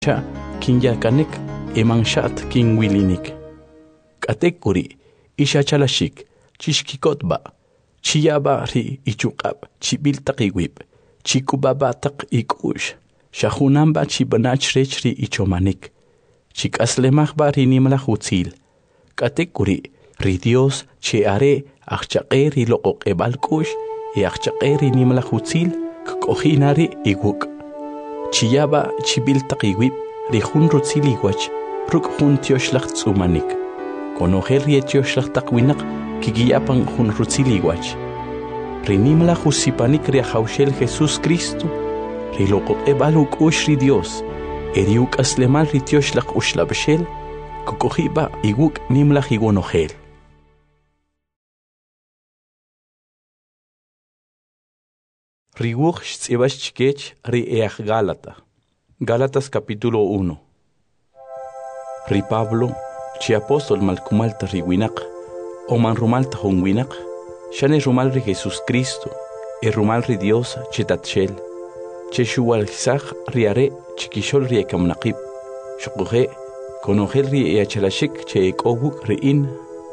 cha kinyakanik emanshat kinwilinik. Katekuri isha chalashik chishkikotba chiyaba ri ichukab chibiltakiwib chikubaba tak ikush shahunamba chibanach rechri ichomanik chikaslemachba ri nimla hutzil. Katekuri ri Dios che are achaqeri loqoq ebalkush e achaqeri nimla hutzil kohinari iguk. Chiyaba chibiltakiwib ri hun rutziliwach ruk hun tioshlach tsumanik. Konogel ri tioshlach takwinak kigiyapan hun rutziliwach. Ri nimla husipanik ri haushel Jesus Cristo ri loqoq ebaluk ush ri Dios eriuk aslemal ri tioshlach ushlabshel kokohiba iguk nimla higonogel. Riwuch tzibach chikech ri each Gálatas capítulo 1. Ri Pablo, chi apóstol malkumalta ri winak, o man rumalta hun winak, shane rumal ri Jesus Cristo, e rumal ri Dios chetatshel, che shuwal hisach ri are chikishol ri ekamnaqib, shukuhe, konogel ri eachalashik che ekoguk ri in,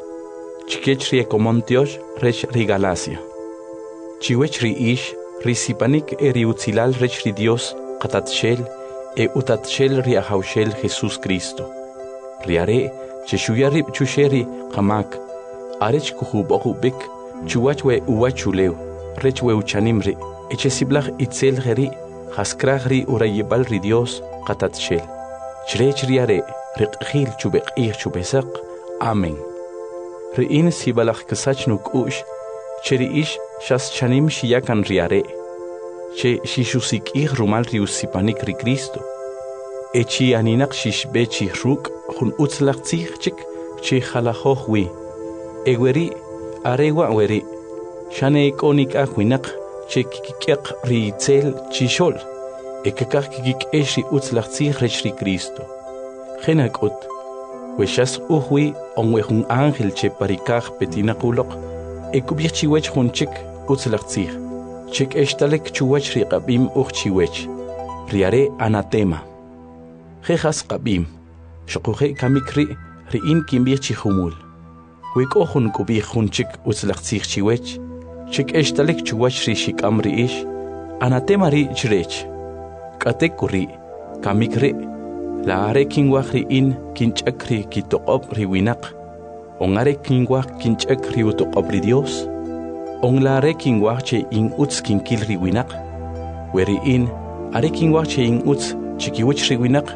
chikech ri ekomontiosh rech ri Galacia. Chiwech ri ish, Risipanik eri utzilal rech ri Dios qatatshel e utatshel ri ahaushel Jesus Cristo. Riare che shuyarib chusheri qamak arech kuhubokubik chuwachwe uwachuleu rechwe uchanimri eche siblach itzel geri haskragri urayibal ri Dios qatatshel. Chrech riare riqhil chubek chubesak. Amen. Riin sibalach kasachnuk ush cheri ish shas chanim shiyakan riare, che shishusik rumal riusipanik ri Cristo, echi aninak shishbe chihruk hun utzlach tzihchik che halahohwi, egweri arewa weri, shane ikonik akwinak che kikik ri tzel chishol, ekakak kikik eshi utzlach tzih ri Cristo. Genakut, weshas uhwi onwe hun ángel che parikaj petinakulok, ekubich chiwech hun chik utzlachtzih, chik eshtalek chuwech ri qabim chiwech, riare anatema. Jejas qabim, shokuhe kamikri ri in kimbich chihumul. Wek ohun kubich hun chik utzlachtzih chiwech, chik eshtalek chuwech ri shikam ri ish, anatema ri chrech. Katekuri, kamikri, la are kingwach ri in kinchakri kitoqob ri winak, ongare kingwach kinchak ri utoqob ri Dios, onglare kingwach che in utz kinkil ri winak, weri in are kingwach che in utz chikiwich ri winak,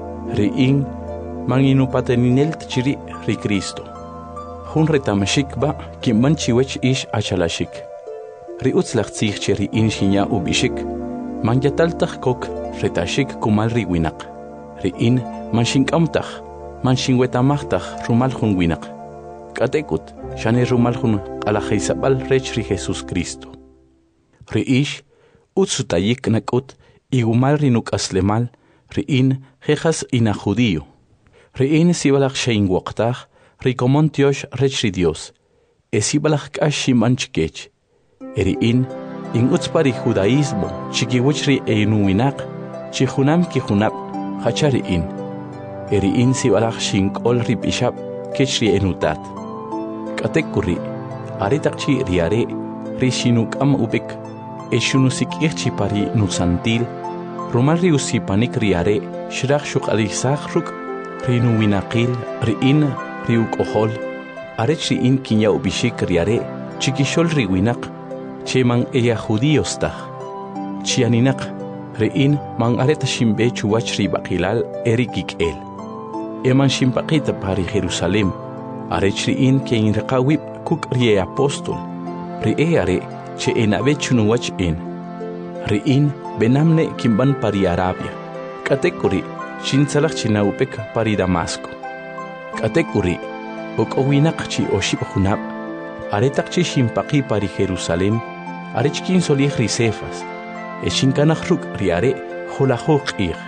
ri in manginupateninelt chiri ri Cristo. Hun retamashikba kimban chiwech ish achalashik. Ri utzlachtzich che ri in shinya ubishik, manyataltach kok retashik kumal ri winak. Ri in manshinkamtach, manshinwetamachtaj rumal hun winak. Katekut, shane rumal hun alajaisabal rech ri Jesus Cristo. Ri ish, utsutayik nakut, igumal rinuk aslemal, ri in jejas ina judío. Ri in sibalach shein waqtaj, ri komontiosh rech ri Dios. Esibalach kashi manchkech. Eri in utspari judaísmo, chikiwich ri einuinak, chihunam kihunab, hachari in. Eri in sibalach shinkol ri bishab, kechri enutat. Katekuri, aritakchi riare, rishinuk am ubik, eshunusik irchi pari nusantil, rumal riusipanik riare, shrach shuk alisachruk, rinuinakil, riin, riuk ohol, arechri in kinya ubishik riare, chikishol riwinak, cheman eya judíostach, chianinak, riin man areta shimbe chuwach ribakilal erikik el. Eman shimpakita pari Jerusalem, arechri in ke in reqawib kuk rie apostol, rie are che enavechunuwach in. Ri in benamne kimban pari Arabia, katekuri shinsalach chinaupek pari Damasco. Katekuri okowinak chi oshib hunab, aretak chi shimpaki pari Jerusalem, arechkin solih risefas, eshinkanach ruk riare holahok ir.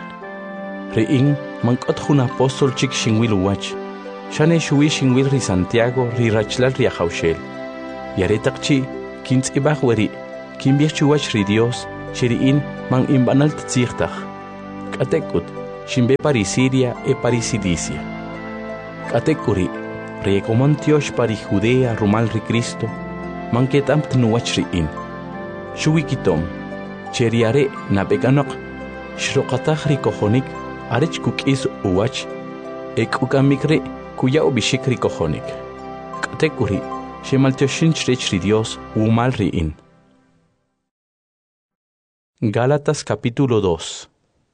Ri in mankot hun apostol chik shingwil wach, shane shui shingwil ri Santiago ri rachlal ri ahaushel. Yaretak chi kintz ibach weri, kimbiach chuwach ri Dios, shiriin man imbanal tzirtach. Katekut, shimbe pari Siria e pari Cilicia. Katekuri, Recomontiosh pari Judea rumal ri Cristo, manketam tnuach in. Shuwikitom, cheriare nabeganok, shrokatach rikohonik, arech kukis uwach, ekukamikre kuya ubishik rikohonik. Katekuri, shemaltioshin chrechri Dios umal in. Gálatas capítulo 2.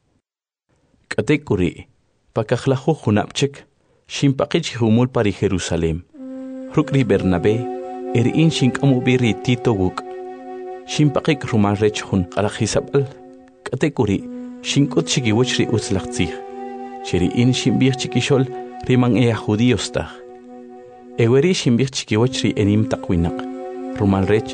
Katekuri, pakajlahu hunapchek, shimpakich humul pari Jerusalem. Rukri Bernabé, in shinkamubiri Tito Wuk. Shimpakik rumal rech hun alajisabal. Katekuri, shinkut chikiwachri utzlachtzich. In shimbich chikishol riman ea judíostach. Eweri shimbich chikiwachri enim takwinak. Rumal rech,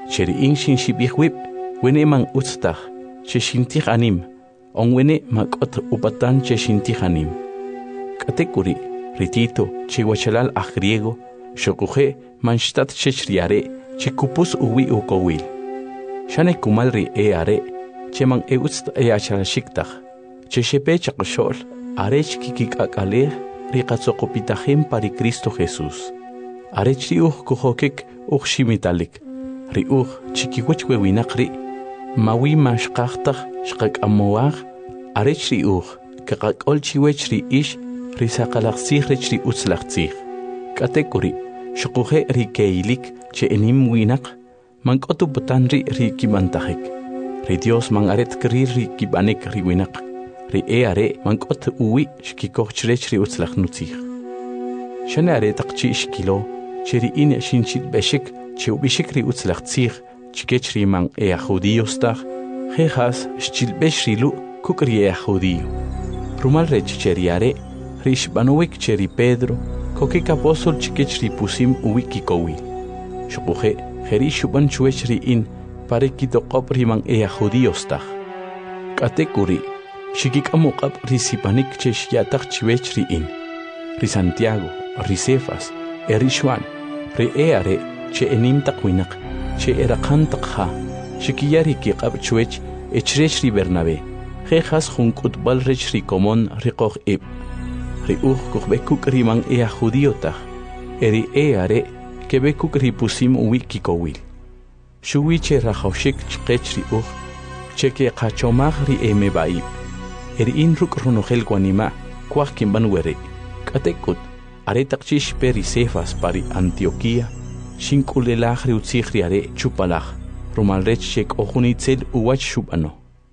in shinshibich wip, wene man utztach, cheshintich anim, onwene makot upatan cheshintich anim. Katekuri, ritito, chihuachalal a griego, shokuje, manshtat chechriare, chikupus uwi ukowil. Shane kumalri are, cheman eutst achalashiktaj, cheshepe chakoshol, arech kikik akale, rikatzokopitahim pari Cristo Jesús. Arech riuch kuhokik uxhimitalik, riuch chikiwachwe winakri, mawi mashkachtaj, shkak amoach, arech riuch, kakakol chiwechri ish, risakalaxich rechri utzlaxich. Katekuri, shokuje rikeilik, che enim winak, mankotu butanri rikimantahik. Ri Dios man aret kri rikibanik riwinak. Ri eare mankot uwi shkikochrech ri utzlachnutzich. Shane aretakchi shkilo, cheri in shinchit beshik, che ubishik ri utzlachtzich, chkech ri man ea judíostach, jejas shchilbesh rilu kukri ea judío. Rumal rech cheriare, rishbanuik cheri Pedro, kokik apostol chkech ri pusim uwi kikowil. Shokuje, jeri shuban chuech ri in, pare kitokop riman ea judíostach. Katekuri, shikik amukap risipanik cheshiatak chuech ri in. Ri Santiago, ri Cefas, ri Juan, ri eare che enim takwinak, che erakantak ha, shikiyari kikap chuech echrech ri Bernabé, jejas junkut balrech ri komon rikoch ib. Ri kuchbekuk riman ea judíotach, eri eare kebekuk ri pusim uwi kikowil. Shuwi che rajoshik chkech ri cheke kachomach ri emebaib. In ruk runogel guanima, kwach kimban were. Katekut, aretakchish peri Cefas pari Antioquia, shinkulelach ri utzich ri are chupalach, rumalrech shek ojunitzel uwach shubano.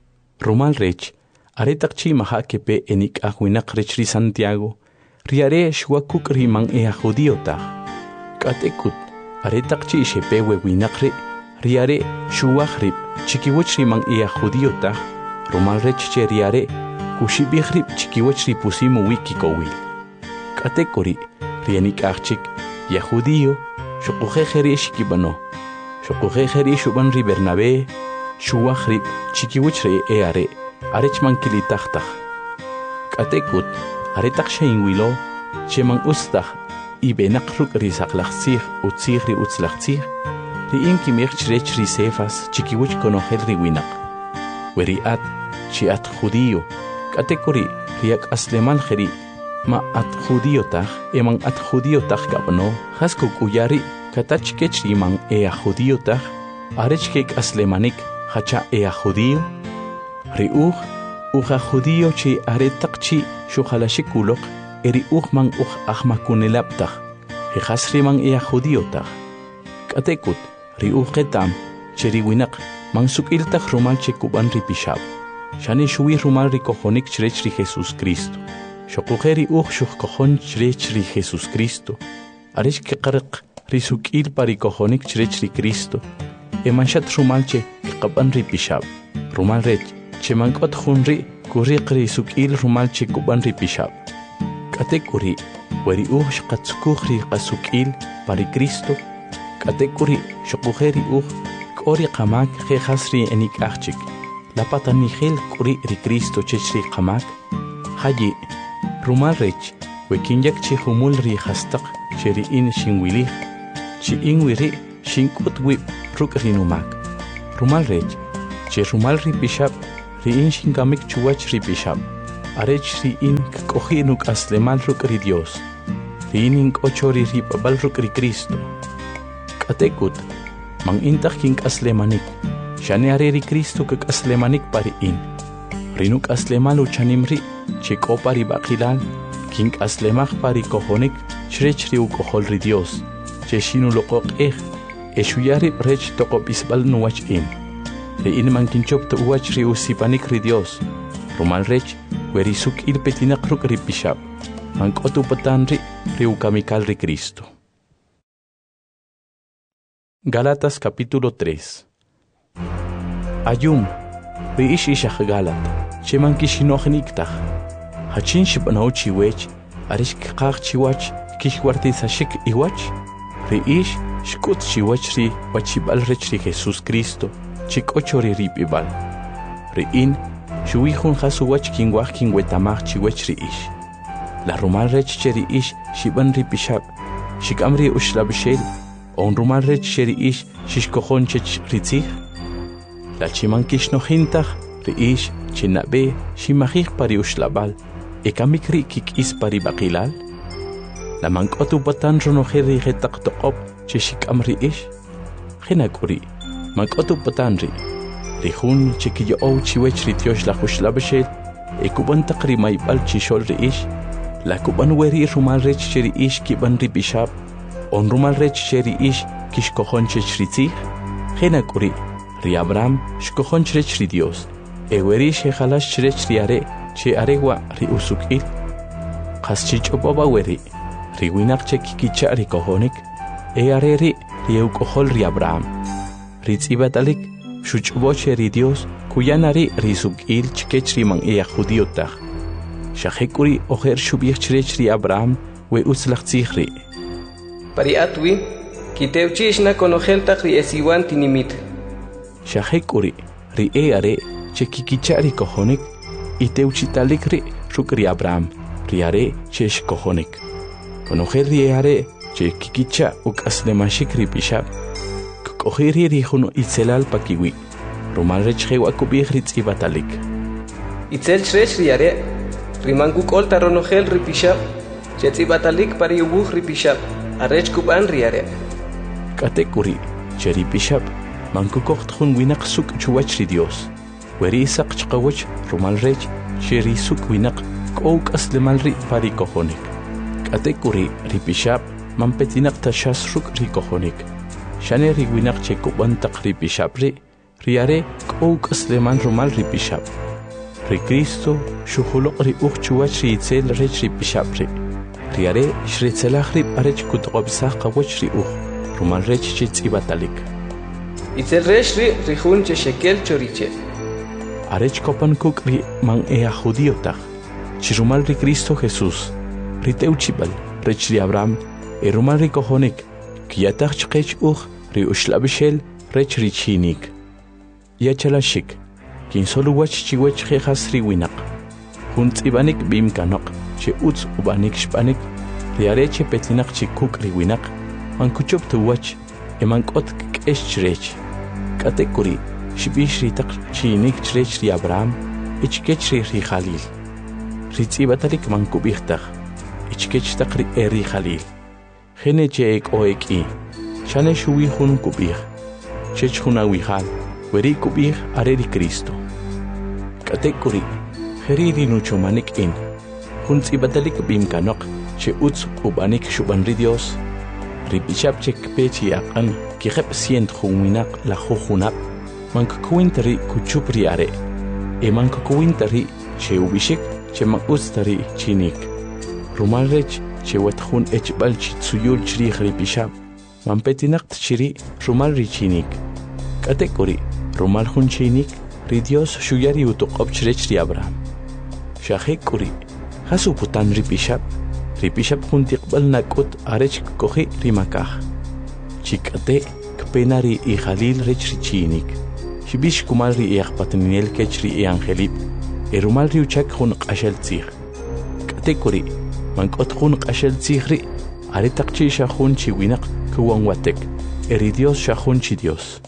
Rumalrech, aretakchi maha kepe enik ahuinak rech ri Santiago, riare shwakuk riman ea judíotach. Katekut, aretakchi shepe wewinakre, riare shuwachrip, chikiwach riman ea judíotach, rumalrech che riare, kushibichrip chikiwach ri pusimu wikikowil. Katekuri, rianik achik, ya judío, shokujejeri shikibano, shokujejeri shuban ri Bernabé, shuwachrip chikiwach re eare, arechman kilitachtach. Katekut, aretak sheinwilo, cheman ustach, ibenakruk ri saklachzich, utzich ri utzlachzich, ri inkimich chrech ri Cefas, chikiwach konogel ri winak. Weri at, chi at judío, katekuri riak asleman jeri, ma at judíotach, eman at judíotach gabno, haskuk uyari, katachkech riman ea judíotach, arechkek aslemanik, hacha ea judío, uja judío chi aretakchi shuhalashikulok, eri man ahmakunelaptach, hejas riman ea judíotach. Katekut, ketam, cheri winak, mansukiltach rumal chekuban ripishab. Shane shuwi rumal rikohonik chrech ri Jesús Cristo. Shokujeri shukkohon chrech ri Jesús Cristo. Arish keqarq risukil parikohonik chrech ri Cristo. Emanshat rumal che kaban ripishab. Rumal rech, che mankot hunri kuriq risukil rumal che kuban ripishab. Katekuri, weri shqatsukuj ri qasukil pari Cristo. Katekuri shokujeri kori qamak jejas ri enik achik. La patanigel kuri ri Cristo chechri qamak. Haji, rumal rech, wekinyak chi humul ri hastak, cheri in shinwili, chi inwiri, shinkut wip, ruk rinumak. Rumal rech, che rumal ri bishab, ri in shingamik chuwach ri bishab. arech ri in k'ohinuk aslemal ruk ri Dios. Ri in k'ochori ri babal ruk ri Cristo. Katekut, mang intak king aslemanik. Shane are ri Cristo kak aslemanik pari in. Rinuk aslemal uchanim ri, chik opari bakilal, king aslemach pari kohonik, chrech ri ukohol ri Dios. Cheshinu lokok Eshuyari rech tokop isbal nuwach in. Ri in man kinchop to uwach ri usipanik ri Dios. Rumal rech, weri suk il petinak ruk ri pishab. Man kotu patan ri ukamikal ri Cristo. Galatas capítulo 3. Ayum, ri ish ishach Galat, cheman kishinochniktach. Hachin shibanaw chiwech, arish kikach chiwach, kishwarti sashik iwach. Ri ish shkut chiwach ri wachibal rech ri Jesus Cristo, chik ochori ripibal. Ri in, shuihun hasuwach kingwach kingwetamach chiwech ri ish. La rumal rech cheri ish shiban ripishab, shikamri ushlabshel, on rumal rech cheri ish shishkohon chech ritzich. La chiman kishnojintach ri ish chinabe shimachich pari ushlabal, ekamikri kik is pari bakilal. La mankotu patan ronojeri getak tokop cheshikamri ish. Genakuri, mankotu patanri. Rihun chikiyo ou chiwech ritiosh la hushlabshel, ekuban takri maibal chishol ri ish. La kuban weri rumal rech cheri ish kiban ripishab, on rumal rech cheri ish kishkohon chech ritzich. Genakuri, ri Abraham shkohon chech ri Dios. Eweri shechalash chech ri are, che arewa ri usukil. Kaschich obaba weri. Riwinak chekikicha ri kohonik, are ri ukohol ri Abraham. Ritzibatalik, shuchboche ri Dios, kuyanari risukil chkech ri man judíotach. Shahekuri oher shubiech ri Abraham, we uslach tzihri. Pari atwi, kiteuchish na konoheltach ri esiwan tinimit. Shahekuri, ri are chekikicha ri kohonik, iteuchitalik ri shuk ri Abraham, ri are chesh kohonik. Konoher ri are che kikicha uk aslemashik ri pishab. Kohiri ri huno itzelal pakiwi. Rumal rech hewa kubih ritz ibatalik. Itzel shrech ri are. Rimangu kolta ronohel ri pishab. Chetz ibatalik pari ubuh ri pishab. Arech kuban ri are. Katekuri cheri pishab. Manku kocht hun winak suk chuwach ri Dios. Weri isak chkawach rumal rech cheri suk winak kouk aslemal ri pari kohonik. Katekuri ri pishab mampetinak tashas ruk ri kohonik. Shane ri winak chekuban tak ri pishab ri are kouk asleman rumal ri pishab. Ri Cristo shuhulok ri uchchuwach ri itzel rech ri pishab ri. Are shritzelach ri arech kutqobsach qawach ri rumal rech chitz ibatalik. Itzel rech ri hun shekel choriche. Arech kopan kuk ri man judíotach. Chirumal ri Cristo Jesus. Ri teuchibal rech ri Abraham. Rumal ri kohonik. Kiyatach chkech ri ushlabshel rech ri chinik. Yachalashik. Kin solo wach chiwech jejas ri winak. Huntz ibanik bim kanok. Che utz ubanik shpanik. Ri areche petinak chikuk ri winak. Man kuchop tu wach. Eman kot kesh chrech. Katekuri. Shibish ri tak chinik chrech ri Abraham. Ichkech ri Khalil. Ritzibatalik man kubichtach. Ichkech tak ri eri Khalil. Gene cheek oeki. Shane shui hun kubih. Chech hun awihal. Weri kubih areri Cristo. Katekuri. Heriri nuchomanik in. Huntz ibadalik bim kanok. Che utz ubanik shubanri Dios. Ripishab chek pechi akan. Kihep sient huminak la huhunap. Mankukuintari kuchupri are. E mankukuintari che ubishik. Che makustari chinik. Rumalrech. Che wethun echbal chitsuyul chri ripishab. Mampetinak chiri rumal richinik. Katekuri rumal hun chinik ri Dios shuyari utuqob chrech ri Abraham. Shahekuri hasu putan ripishab. Ripishab hun tiqbal nakut arech kohi rimakah. Chikate kpenari i Khalil rech richinik. Shibish kumal ri patninel kech ri angelip. Rumal ri uchak hun qashel tzig. Katekuri mankot hun qashel tzigri aritak chi shahun chi winak kuwan watek eri Dios shahun chi Dios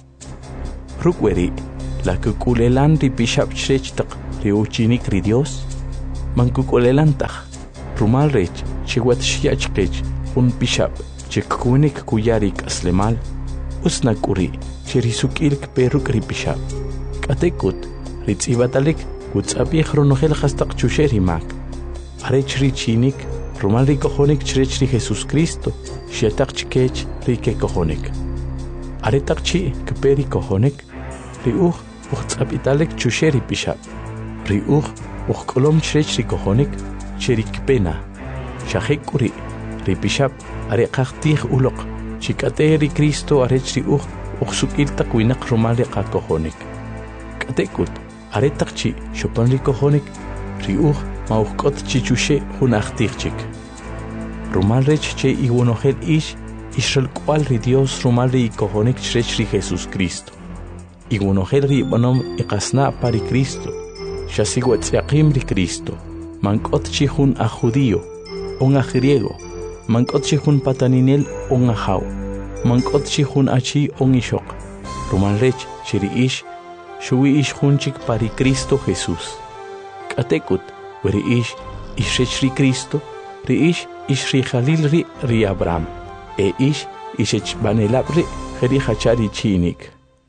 rukweri la kukulelan ri bishap chrech tak ri uchinik ri Dios mankukolelantah rumal rech chewat shiachkech un pishab chekunik kuyarik aslemal usnak uri cherisukilk peruk ripishab katekut ritzibatalik kutzapih ronohel hastaq chusherimak arech richinik rumal rikohonik chrechri Jesus Cristo shetaq chkech rike kohonik aretaq chi kperi kohonik riuh utzapitalik chusheri pishab riuh kolom chrechri kohonik cherik pena shahekuri ripishab areqaqtih uloq chikateri Cristo arechri uxukilta kuinak rumali qakohonik katekut aretaq chi shopanri kohonik riuh mauqot chichushe hunaqtichik rumal rech che iwonohel Israel cual ri Dios rumal ri kohonik chrechri Jesus Cristo iwonohel ri bonom iqasna pari Cristo shasiwat yaqim ri Cristo mankot chi hun a judío un a griego mankot chi hun pataninel un a jaw mankot chi hun achi un ishok rumal rech chiri shuwi hunchik pari Cristo Jesús katekut weri ishechri Cristo ri ishri Jalil ri Abraham ishech banelabri jeri hachari chinik.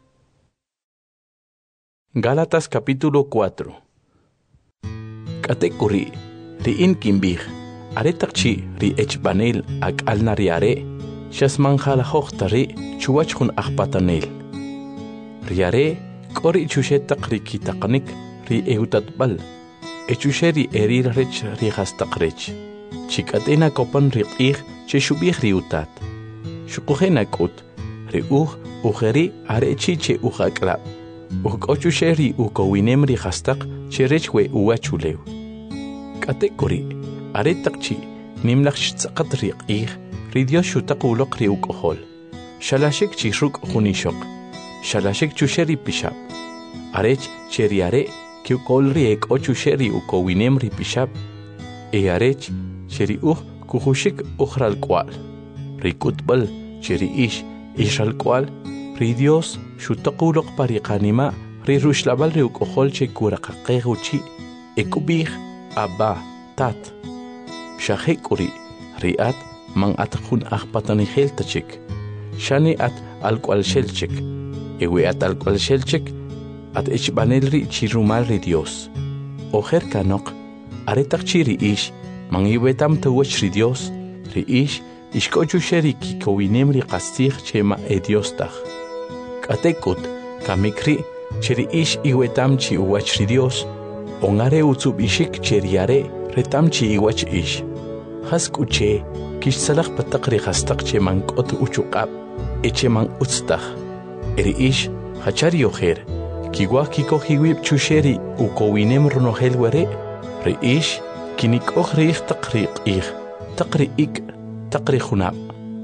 Gálatas capítulo 4. Katekuri ri kimbih aretakchi ri echbanel ak alnariare shasman jalahotari chuachun akpatanel riare kori chushetaq ri kitaqnik ri eutatbal echusheri erir rech ri hastaqrech chikatena kopan ri qih cheshubih ri utat shuqujena kut ri ujeri arechi che ujaklab ukochusheri ukowinem ri hastaq cherechwe uachulew katekuri aretaqchi nimlakh tsaqat ri qih ri Dios shutaquluq ri ukohol shalashik chishruk junishok shalashik chusheri pishab arech cheriare kiukol ri ekochusheri ukowinem ri pishab arech cheri kuhushik ujral kwal ri kutbal cheri ishal kwal ri Dios shutaquluq pariqanima ri rushlabal ri ukohol che kuraqaqeguchi ekubih abba tat shahekuri riat man atkun akhpatani heltachik shani at alkwal shelchik ewe at alkwal shelchik at echbanel ri chirumal ri Dios ojer kanok aretaq chiri man iwetam tawach ri Dios ri ishkochu sheri kikowinem ri qastig chema Dios tag katekut kamikri cheri iwetam chi uwach ri Dios ongare utsub ishik cheriare retam chi iwach haskuche kishsalaq pataqri hastaq cheman qot uchuqab echeman utstaq eri hachari ojer kiwa kikohiwib chusheri ukowinem ronohel were ri kinik ojri taqri taqri khunab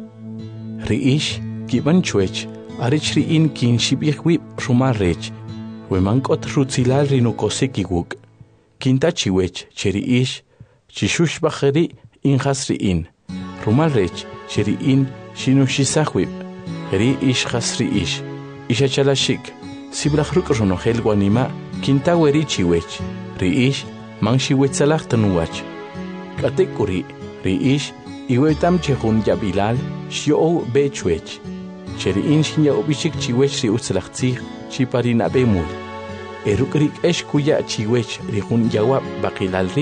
ri kiban chuech arichri kin shibihwib rumarech weman qot rutzilal rinukosekiwuk kintachiwech cheri chishush bajeri hasri rumalrech cheri shinushisahwib ri hasri ishachalashik sibrajruk ronohel guanima kintaweri chiwech ri man shiwetzalaj tanuwach katekuri ri iwetam chehun yabilal shio bechuech cheri shinya obishik chiwech ri utzalajtzig chiparina bemul erukrik kuya chiwech ri hun yawab baqilal ri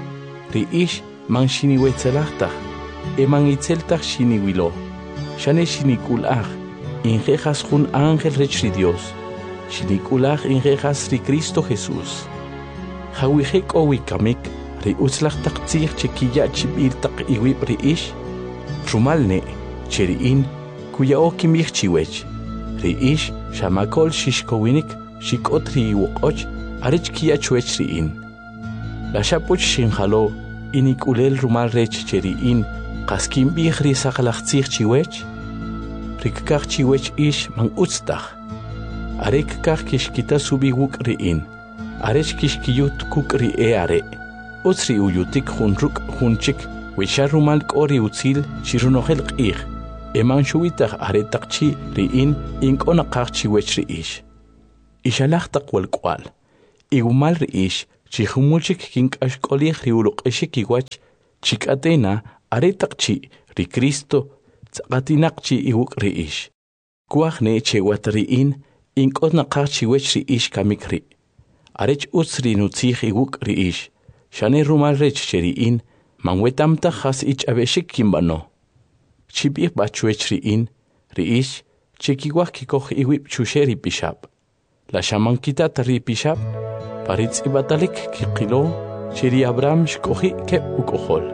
man shiniwetzalajtaj eman itzeltaj shiniwilo shane shinikulaj injejas jun ángel rech ri Dios shinikulaj injejas ri Cristo Jesús jawihek owikamik ri utzlajtaqtzij chekiya chibirtaq iwib ri rumalne cheri kuya okimij chiwech ri shamakol shishkowinik shikot ri iwoqoch arech kiya chuech ri la shapuch shinjalo inikulel rumal rech cheri qaskin bih ri saqlaqtzij chiwech rikkaq chiwech man utztaj arekkaq kishkita subiwuk ri arech kishkiyut kuk ri are utzri uyutik junruk junchik wisha rumal k'ori utzil chirunohel q'ij eman shuwitaj aretaqchi ri ink'onaqaq chiwech ri ixalaj taq walk'wal igumal ri chihumuchik kink'axk'olij riuluq'ixik iwach chik'atena aretaqchi ri Cristo tz'aqatinaqchi iwuk' ri'ix. Kuajne chewat ri'in ink'ot naqaj chiwech ri'ix kamik ri'. Arech utz ri nutzij iwuk' ri'ix. Xane rumal rech che ri'in manwetamta jas ich'abexik kimbano. Chib'ij b'achwech ri'in ri'ix chekiwaj kikoj iwib' chuxe ri pixab'. La xamankitat ri pixab' paritz'ibatalik kiqilo che ri Abraham xk'oji keb' uk'ojol.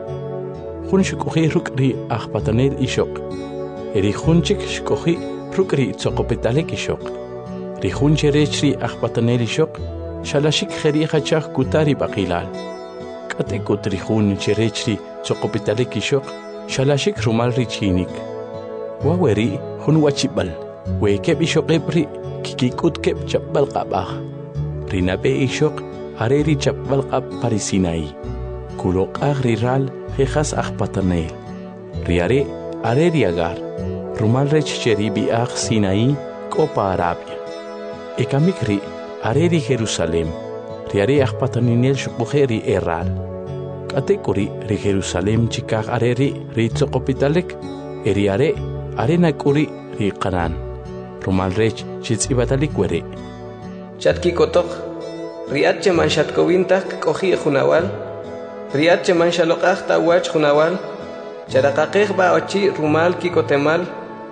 Jun xk'oji ruk' ri ajpatanel ixoq. Ri junchik xk'oji ruk' ri tzoqopetalik ixoq. Ri jun cherech ri ajpatanel ixoq xalaxik jeri jachaj kutari b'aqilal. K'atekut ri jun cherech ri tzoqopetalik ixoq xalaxik rumal ri chinik. Waweri jun wachib'al we keb' ixoqeb' ri kikik'ut keb' chapb'al q'ab'aj. Ri nab'e ixoq are ri chapb'al q'ab' pari Sinaí. Kuloq'aj ri ral jejas ajpatanel. Ri are ri Agar. Rumal rech che ri b'i'aj Sinaí k'o pa Arabia. Ekamik ri are ri Jerusalem. Ri are ajpataninel xuk'uje ri ral. K'atek'u ri Jerusalem chikaj are ri tzoqopitalek. Eri are nak'u ri Canaán. Rumal rech chitz'ibatalik weri. Chatkikotoq ri'at cheman xatkowintaj k'oji' junawal. Ri'at cheman xaloq'aj ta'wach junawal. Charaqaqej ba'ochi rumal kikotemal.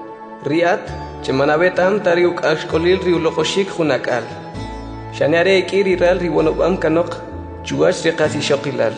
Ri'at cheman abetam tari uk'axk'olil riuloqoxik junak'al. Xane are ik'i riral riwonob'am kanoq chuwach ri qas ixoqilal.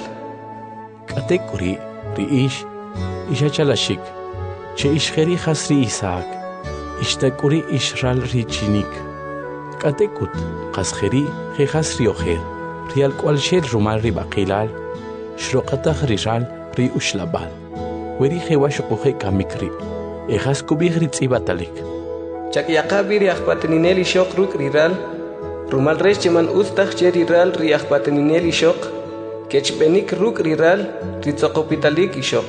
K'atek'u ri'ix ixachalaxik. Che ixjeri jas ri Isaac. Ixtak'u ri ixral ri chinik. K'atek'ut qas jeri jejas ri ojer. Ri alk'walxel rumal ri b'aqilal. Xroqataj ri ral ri uxlabal. Weri jewa xuquje kamik ri. Ejas kubij ri tz'ibatalik. Chakyaqabi ri ajpateninel ixoq ruk' ri ral. Rumal rech cheman uztaj che ri ral ri ajpateninel ixoq. Kechb'enik ruk' ri ral ri tzoqopitalik ixoq.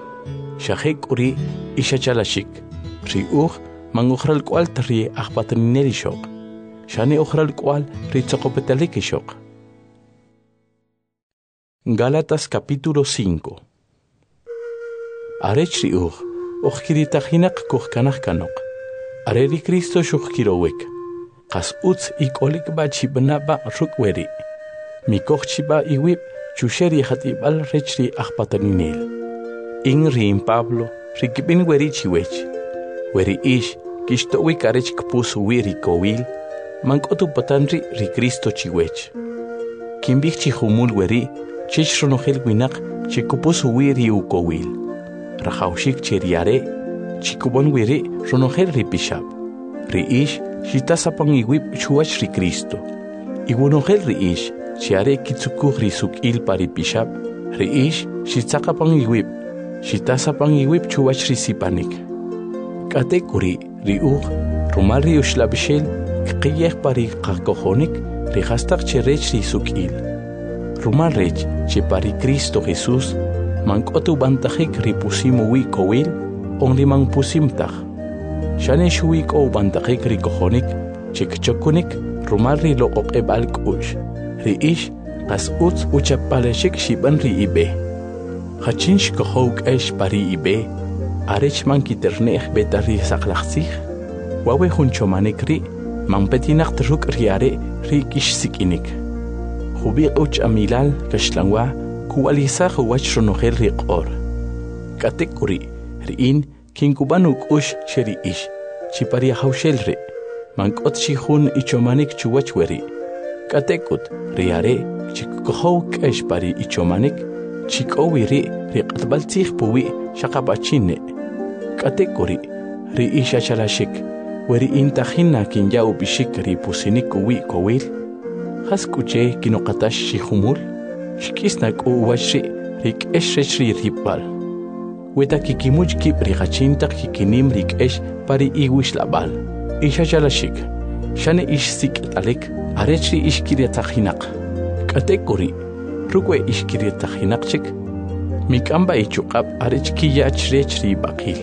Xajek'u ri ixachalaxik. Ri uj man ujral k'wal ri ajpateninel ixoq. Xane ujral k'wal ri tzoqopitalik ixoq. Gálatas capítulo 5. Arech ri uj kiritajinaq kujkanaj kanoq. Are ri Cristo xujkirowek. Qas utz ik'olik ba chib'naba ruk' weri. Mikoj chiba iwib' chuxe ri jat'ib'al rech ri ajpateninel. In ri Pablo rikib'in weri chiwech. Weri ix kixto'wik arech kpus wi ri kowil. Mank'otu patan ri Cristo chiwech. Kinb'ij chijumul weri chich ronojel winaq chikupus wi ri ukowil. Rajawxik che ri are chikubon wiri ronojel ri pixab. Ri ix xitasapan iwib' chuwach ri Cristo. Iwonojel ri ix che are kitzukuj ri suk'il pa ri pixab. Ri ix xitzaqapan iwib' xitasapan iwib' chuwach ri sipanik. K'atek'u ri uj rumal ri uxlab'ixel kqiyej pa ri qakojonik ri jastaq che rech ri suk'il. Rumal rech che pa ri Cristo Jesús mank'otu bantajik ri pusim wi kowil on ri man pusimtaj. Xane xuwi k'o bantajik ri kojonik che kchokunik rumal ri loq'oq'eb'al k'u'x. Ri ix qas utz uchapalexik xib'an ri ib'e. Jachin xkojow k'ex pa ri ib'e arech man kiternej beta ri saqlajtzij. Wawe jun chomanik ri man petinaq ruk' ri are ri kixsik'inik. Jubiq uch'amilal kaxlanwa kuwalisaj wach ronojel ri q'or. K'atek'u ri'in kinkuban uk'ux che ri ix chipari jawxel ri. Mank'ot chi jun ichomanik chuwach weri. K'atek'ut ri are chikkojow k'ex pari ichomanik chik'owi ri q'atb'al tzij puwi xaqab'achine. K'atek'u ri ix achalaxik weri intajina kinyaw b'ixik ri pusinik uwi kowil. Jas k'uche kinoqatax xijumul xk'isna k'u wach ri k'ex rech ri rib'al. Weta kikimuch kib' ri jachintaq kikinim ri k'ex pari iwixlab'al. Ix achalaxik xane ix sik't'alik arech ri ix kiriatajinaq. K'atek'u ruk'we ix kiriatajinaq chik mik'amba ichuq'ab' arech kiyach rech ri b'aqil.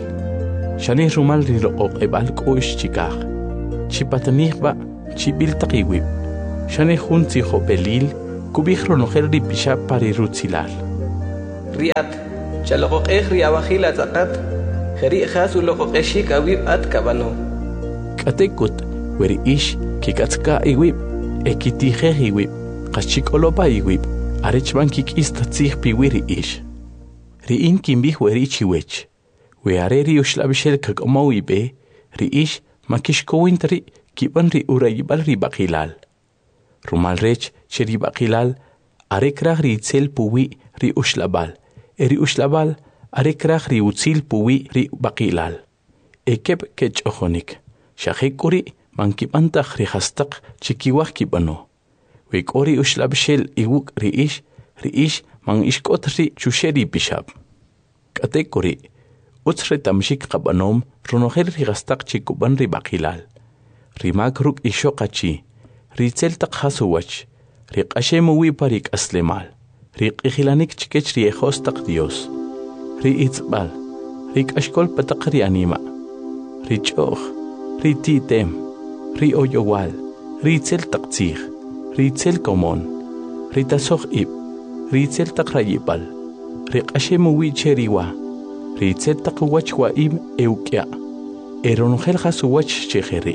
Xane rumal ri loq'oq'eb'al k'u'x chikaj. Chipatanijb'a chib'il taq iwib'. Xane jun tzijob'elil kubij ronojel ri bishab pari rutzilal. Riat, chaloqoqej riabajil atzakat, jeri jasu loqoqeshik awib at kabano. Katekut, weri ish, kikatska iwib, ekitije iwib, kachik olopa iwib, arechman kikistatzih piwiri ish. Riin kimbih weri chiwech, we areri ushlabishel kakomau ibe, ri ish, makishkowintri, kiban ri urayibal ri bakilal. Rumal rech, cheri bakilal, arekrach ri itzel puwi ri ushlabal, eri ushlabal, arekrach ri utzil puwi ri bakilal. Ekeb kech ojonik, shahekuri, mankibantach ri hastak chikiwach kibano. Wek ori ushlabshel iwuk ri ish man ishkot ri chusheri bishab. Katekuri, utsre tamshik kabanom, ronojel ri hastak chikuban ri bakilal. Ri makruk ishokachi, ri tzeltak hasuwach, ri qashemu parik aslemal, ri qihilanik chikech ri ejostak Dios, ri itzbal, ri kashkol patak ri anima, ri choch, ri titem, ri oyowal, ri tzeltak tzich, ri tzel komon, ri tasoch ib, ri tzeltak rayibal, ri qashemu cheriwa, ri tzeltak wach wa ib eukya, eronojel hasuwach chejeri.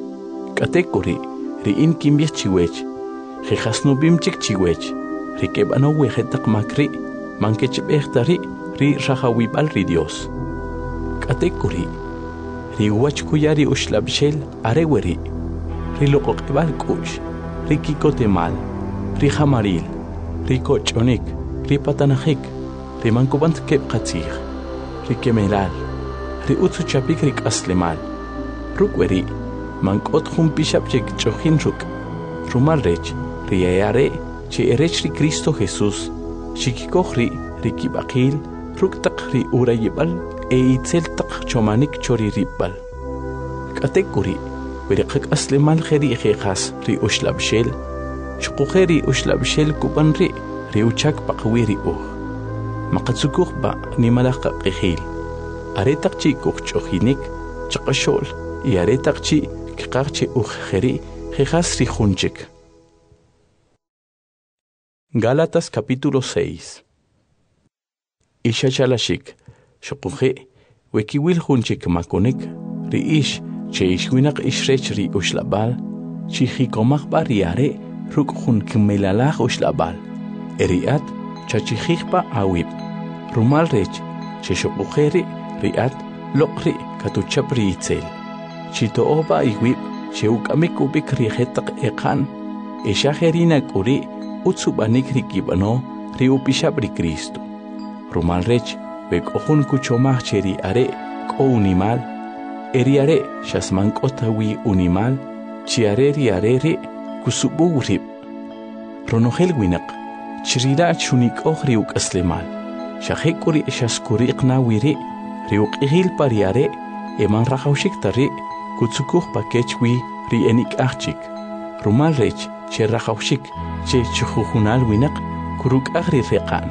Katekuri, ri in kimbich chiwech, jejasnubim chik chiwech, ri kebano wejetak makri, mankechbechtari, ri rajawibal ri Dios. Katekuri, ri wach kuyari ushlabshel areweri, ri loqokebal kush, ri kikotemal, ri jamaril, ri kochonik, ri patanajik, ri mankubant kebkatzich, ri kemelal, ri utsuchapik ri kaslemal, rukweri, mankot jun bishab chek chojin ruk, rumal rech, ri ayare, che erech ri Cristo Jesús, shikikoch ri kibakil, ruk tak ri urayibal, itzel tak chomanik chori ribbal. Katekuri, berikak aslemal jeri jejas ri ushlabshel, shukujeri ushlabshel kuban ri uchak pakwiri Makatsukuk ba ni malaka qihil. Aretak chi kuk chojinik, chakashol, y aretak chi kikakchi ujjeri, jejas ri junchik. Gálatas capítulo 6. Ishachalashik, shokuje, wekiwil junchik makonik, ri ish, che ishwinak ishrech ri ushlabal, chi hikomak bariare, ruk jun kimelalach ushlabal, eriat, chachijikpa awib, rumal rech, che shokujeri, riat, lokri, katuchapri itzel, chitooba iwib, che ukamik ubik rijetak ekan, eshajerina kuri, utsubanik rikibano, riupishabri Cristo. Rumal rech, bek ojun kuchomach cheri are, ko unimal, eriare, shasmankotawi unimal, chiareri arere, kusubu rib. Ronogel winak, chirira chunik riuk aslemal, shahekuri shaskuriq na wiri, riuk ihil pariare, eman rajaushik tari, kutsukuh pakechwi ri enik achik. Rumal rech, che rajaushik, che chujunal winak, kuruk agri reqan.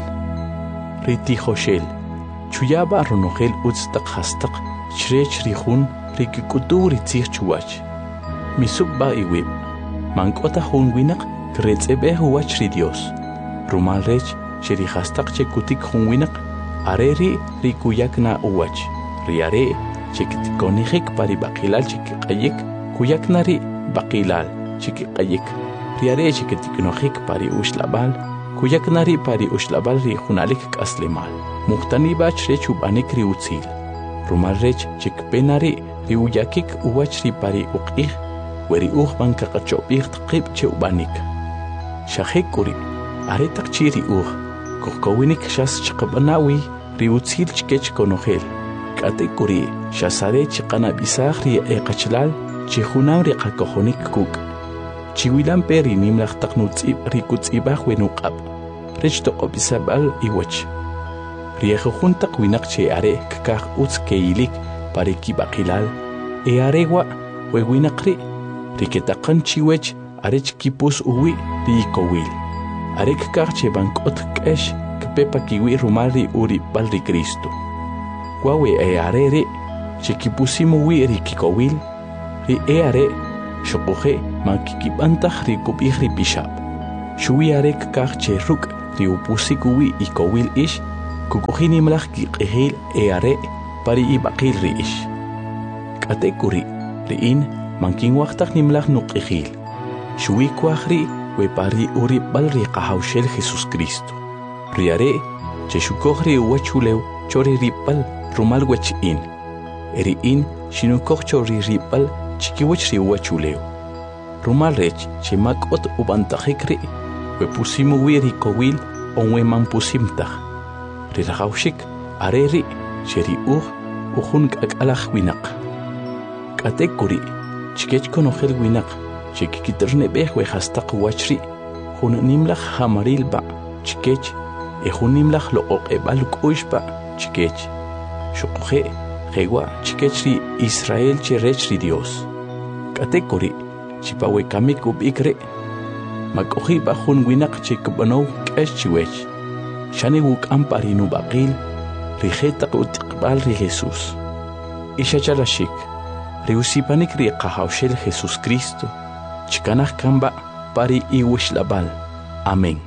Riti hoshel, chuyaba ronogel utstak hastak, chrech rihun, rikikutu ritzich chuwach. Misubba iwib, mankota hun winak, kretsebe huwach ri Dios. Rumal rech, che rihastak che kutik hun winak, areri rikuyak na uwach. Riare, che kitikonijik pari bakilal chikikayik, kuyak nari bakilal chikikayik. Riare che kitiknojik pari ushlabal, kuyak nari pari ushlabal ri junalik kaslemal. Muhtani bach rech ubanik ri utzil. Rumal rech chikpenari ri uyakik uwach ri pari uqih, weri uhban kakachopih tqib che ubanik. Shahekuri, aretak chiri kukowinik shas chikabanawi ri utzil chikech konojel. Katekuri, shasare chikanabisah ri eqachlal, chihunam ri qakojonik kuk. Chiwilan peri nimlach taknutzib ri kutzibah wenuqab. Rech toqobisabal iwach. Riejujuntak winak che are kakaj utz keilik pari kibakilal. E arewa wewinakri, riketakan chiwech arech kipus uwi ri ikowil. Are kakaj che bankot kesh kpepa kiwi rumali uri bal ri Cristo. Wawe e arere, che kipusimu wi ri kikowil, ri e are, shokuje man kikibantah ri kubih ri bishab. Shuwi arek kach che ruk ri upusikuwi ikowil ish kukujini mlach kiqihil are pari ibaqil ri ish. Kate kuri ri in mankin waqtak nimlach nuqihil. Shuwi kwahri we pari uri bal ri qahawshel Jesus Cristo. Ri are che shukohri uwachulew chori ripal rumal wech in. Eri in shinukoh chori ripal chikiwech ri uwachulew. Rumal rech che makot ubantahikri we pusimu wiri kowil onwe man pusimtah. Ri rahawshik areri cheri uhun kakalach winak. Kate kuri chikech konohel winak chikikiterne beh we hastaq wachri hun nimlach hamaril ba chikech nimlach lo ebal kuishba chikech shuqhe hewa chikechri Israel cherechri Dios kate kuri chipawe kamik ubikre makohi ba hun winak chikbano keshchiwech shani wuk amparinu baqil rijeta utiqbal ri Jesus ishachalashik riusipanik ri qahawshel Jesus Cristo chikanaj kamba pari iwishlabal amén.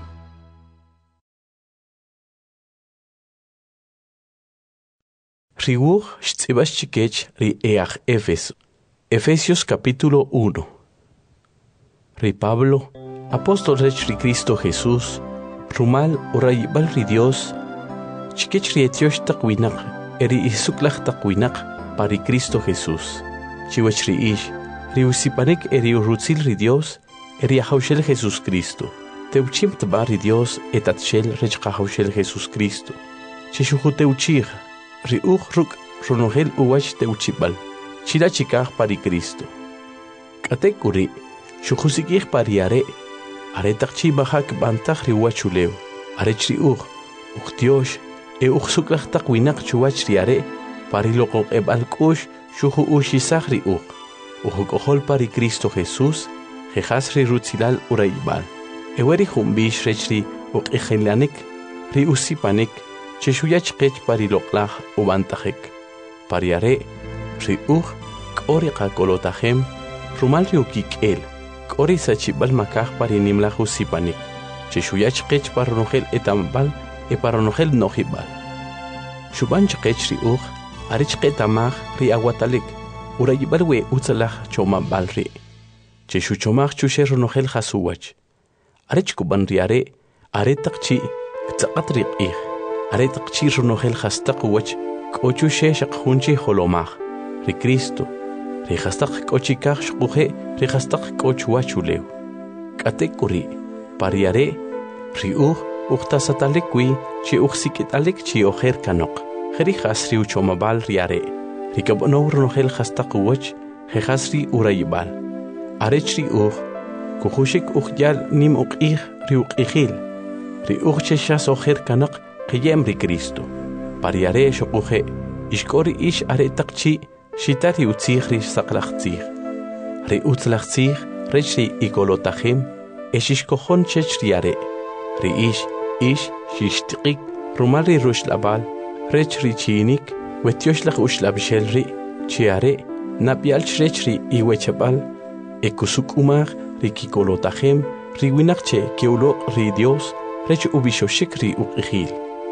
Riwuj shtzibas chikech ri each Efesios capítulo 1. Ri Pablo, apóstol rech ri Cristo Jesús, rumal urayibal ri Dios, chikech ri etiosh taqwinak, eri isuklach taqwinak pari Cristo Jesús. Chiwech ri ish, ri usipanek eri urutzil ri Dios, eri ahawshel Jesus Cristo. Teuchim tba ri Dios etatshel rech qahawshel Jesus Cristo. Chishuhu teuchih, ri ruk runohel uwach teuchibal. Chila chikaj pari Cristo. Kate kuri, shuhusikih pari are takchi bahak bantach ri uwachulew. Are chri Dios, suklach takwinak chuwach ri are, pari lokok ebal kush, shuhu ushisach ri Uhukohol pari Cristo Jesús, jejas ri rutzilal uraibal. Eweri humbish rechri ijenlanik, ri usipanik, cheshuyach kech pari loklach ubantachek. Pari are, ri kori kakolotahem, rumal ri ukikel, kori sachibal makaj pari nimlach usipanik. Cheshuyach kech paronogel etambal, paronogel nohibal. Shubanch kech ri arich ketamach ri aguatalik. Urayibal we utzalach chomabal ri. Cheshu chomach chushe ronogel hasuwach. Arech kuban riare, are takchi, ktsaat riqih. Are takchi ronogel hastakuwach, kochushe shakhunchi holomach. Ri Cristo, ri hastak kochikach shkuhe, ri hastak kochuachulew. Kate kuri, pariare, ri uchtasatalikwi, chi uchsikitalik chi oher kanok. Heri hasri uchomabal riare. Rikabono ronogel hastakuwach, hejasri urayibal. Arechri kuhushik yal nim ri uqihil. Ri cheshas oher kanak, qiyem ri Cristo. Pariare shokuhe, ishkori ish are takchi, shitari utzih ri saklachtzih. Ri utzlachtzih, rechri ikolotahim, eshishkohon chechriare. Ri ish shishtikik, rumari rushlabal, rechri chinik, wetioslach ushlabshelri, chiare, napial chrechri iwechabal, ekusukumar, rikikolotahem, riwinakche keulo ri Dios, rech ubishoshik ri uqihil.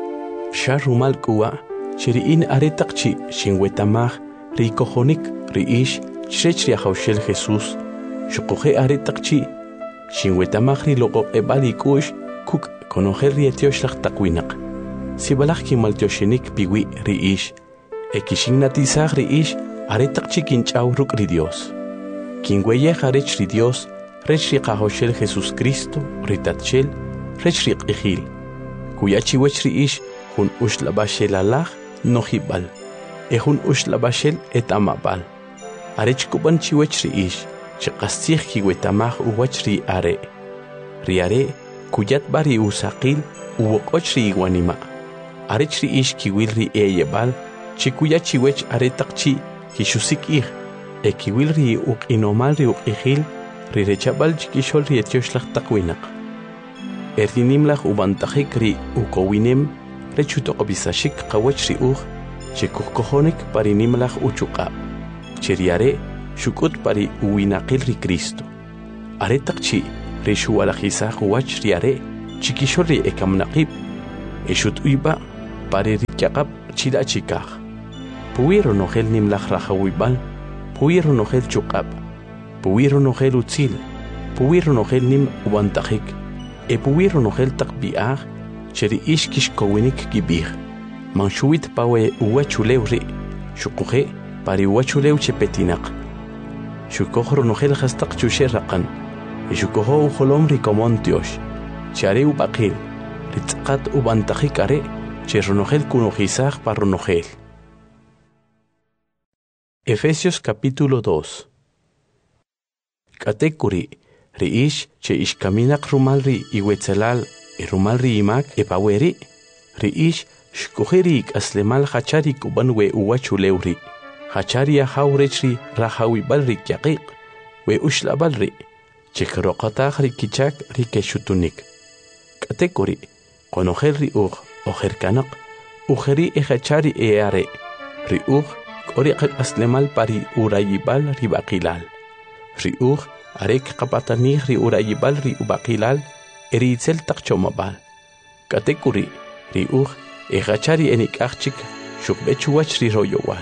Sharumal kuwa, chiriin aretakchi, shinwetamah, rikohonik, ri ish, chrechri ahawshel Jesus, shukuhe aretakchi, shinwetamah ri logo ebalikush, kuk konoher ri etioslach takwinak. Sibalach kimaltioshenik piwi ri ish, ekishignatizah ri ish, aretakchi kinchaw ruk ri Dios. Kinweyeh arech ri Dios, rech ri qahoshel Jesus Cristo, ritatchel, rech ri qihil. Kuyachiwech ri ish, hun ushlabashel alach, nohibal. Hun ushlabashel etamabal. Arech kuban chiwech ri ish, chiqastih kiwetamah uwach ri are. Ri are, kuyat bari usaqil, uwokoch ri iwanima. Arech ri ish kiwil ri eyebal, chikuyachiwech aretakchi, kishusik ih. Ekiwil ri inomal ri uqihil, ri rechabal chikishol ri etioslach takwinak. Erdinimlach ubantahik ri ukowinem, rechutoqobisashik qawach ri chikukohonik parinimlach uchuqa. Cheriare, shukut pari uwinaqil ri Cristo. Aretakchi, rishu alajisaj wach riare chikisholi ekamnaqib eshut uyba pare rikyaqab chila chikaj puwiro nojel nimlaj rajawibal puwiro nojel chuqab puwiro nojel utzil puwiro nojel nim ubantajik puwiro nojel taqbiaj cheri ishkish kowinik gibij manshuit pawe uwachulew ri shuquje pari uwachulew chepetinaq shukojro nojel hastaq chusherraqan shukojo ujolom rikomon Dios chare ubaqil ritzqat ubantajik are cherronojel kunojisaj parronojel. Efesios capítulo 2. Katekuri riish che ishkaminak rumalri iwetzelal rumalri imak epaweri riish shkujerik aslemal hachari kubanwe uwachulewri hachari ahawrechri rahawibalri kyaqiq we ushlabalri chekroqataj rikichak rikeshutunik katekuri konojel ri ojerkanaq ujeri ehachari eare ri Oriqak aslemal pari urayibal ribaqilal. Riuj arek qapatanij ri urayibal ri ubaqilal eritzel taqchomabal. Katekuri riuj ejachari enikachik shukbechuwach ri royowal.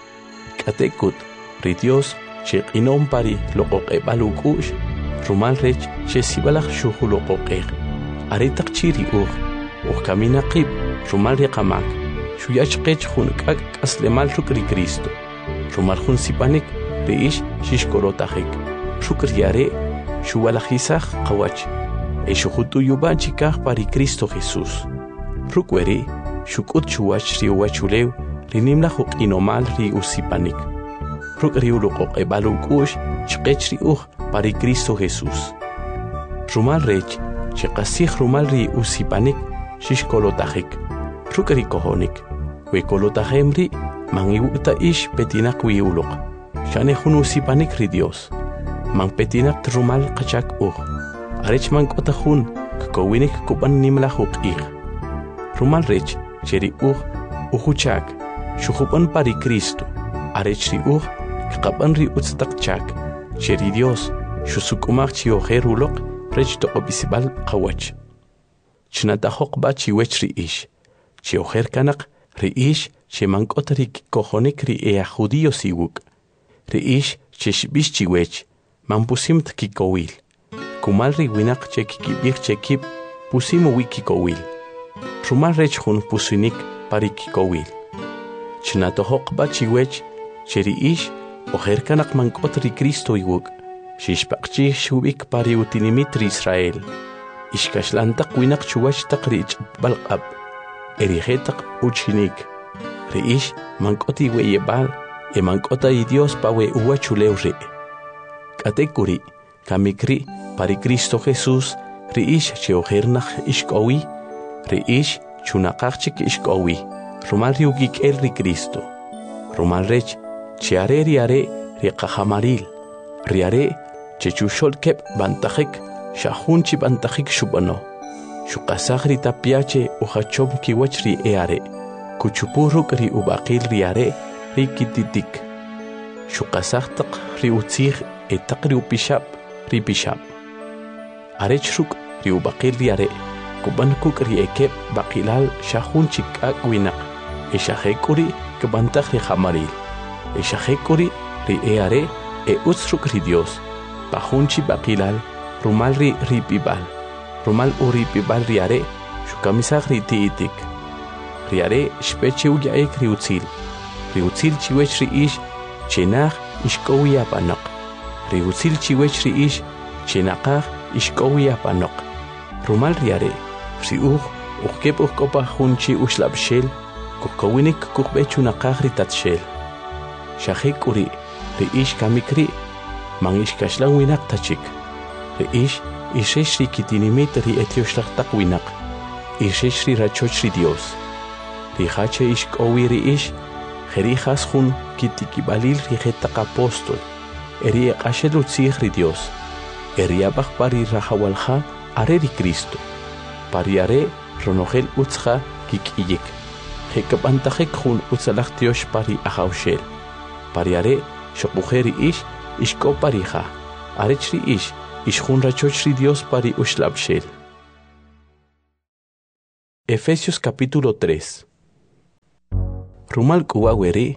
Katekut ri Dios chiqinom pari loqoqebal ukush rumal rech chesibalaj shuhuloqoqej. Aretaq chiri uj kaminaqib rumal riqamak. Shuyachqech junkak aslemal shukri Cristo. Rumal jun sipanik reish shishkorotajik. Shukriare shuwalajisaj qawach. Eshujutu yubanchikaj pari Cristo Jesús. Rukweri shukut chuwach ri uwachulew rinimla juqinomal ri usipanik. Rukri uluqoqebal ukush chqech ri pari Cristo Jesús. Rumal rech chiqasij rumal ri usipanik shishkorotajik. Rukri kohonik. Wekolotajemri mangiwuta ish petinak wiuluq. Shane junusipanik ri Dios. Man petinak trumal qachak Arech man kotajun kkowinik kupan nimla juqij. Rumal rech cheri ujuchak. Shujupan pari Cristo. Arech ri kqapan ri utztaqchak. Cheri Dios shusukumaj chiojeruloq rech toqobisibal qawach. Chnatajoq ba chiwech ri ish. Chiojer kanaq riish che mankotrik kojonik ri judío siwuk. Riish che shbish chiwech mampusimt kikowil. Kumal ri winak che kikibik che kip pusimu wikikowil. Rumal rech jun pusinik pari kikowil. Chnatojoq ba chiwech che riish ojer kanak mankot ri Cristo iwuk. Shishpaqchi shubik pari utinimit ri Israel. Ishkashlantak winak chuwach taqrich balqab. Erijetaq uchinik. Reish mankoti weyebal mankota y Dios pawe uwachulewri. Katekuri kamikri pari Cristo Jesús reish cheojernaj ishkowi. Reish chunaqachik ishkowi. Rumal riugik el ri Cristo. Rumal rech chiare riare riqajamaril. Riare chechushol kep bantajik shahunchi bantajik shubano. Shukasagri tapiache ujachom kiwachri eare. Kuchupuruk ri ubaqil riare ri kititik. Shukasagtaq ri utzig etaq ri upishap ri pishap. Arechruk ri ubaqil riare. Kubankuk ri ekep baqilal shahunchik akwinak. Eshajekuri kubantaj ri jamaril. Eshajekuri ri eare utzruk ri Dios. Pajunchi baqilal rumal ri pibal. Rumal uripibal riare, shukamisaj ritiitik. Riare shpeche uyaek riutzil. Riutzil chiwech riish, chenaj ishkowi apanok. Riutzil chiwech riish, chenaqaj ishkowi apanok. Rumal riare, ujkep ujkopa junchi ushlabshel, kukowinik kukbechunaqaj ritatshel. Shajek uri, riish kamikri, man ishkashlan winak tachik. Riish Isheshri kitinimit ri etioshlaqtaq winak. Isheshri rachochri Dios. Rihache ishkowi ri ish. Jerijas jun kitikibalil rijetaq apóstol. Eri eqashel utzij ri Dios. Eri abaj pari rajawalja are ri Cristo. Pari are ronojel utzja kikiyik. Jekapantajek jun utzalaj Dios pari ajawshel. Pari are shokujeri ish ishko parija. Arechri ish ishjun rachoch ri Dios pari ushlabshel. Efesios capítulo 3. Rumal kuwa weri,